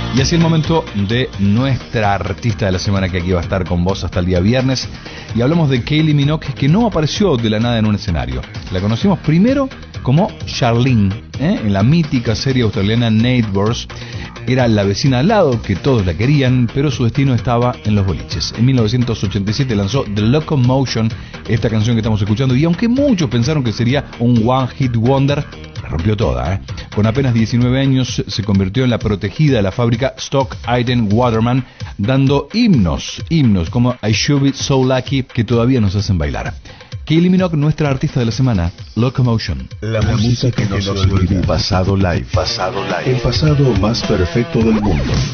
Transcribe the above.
Y así el momento de nuestra artista de la semana, que aquí va a estar con vos hasta el día viernes. Y hablamos de Kylie Minogue, que no apareció de la nada en un escenario. La conocimos primero como Charlene, en la mítica serie australiana Neighbours. Era la vecina al lado, que todos la querían, pero su destino estaba en los boliches. En 1987 lanzó The Locomotion, esta canción que estamos escuchando, y aunque muchos pensaron que sería un One Hit Wonder, la rompió toda. Con apenas 19 años se convirtió en la protegida de la fábrica Stock Aitken Waterman, dando himnos como I Should Be So Lucky, que todavía nos hacen bailar. Kylie Minogue, nuestra artista de la semana, Locomotion. La música que no se olvida. Pasado live. El pasado más perfecto del mundo.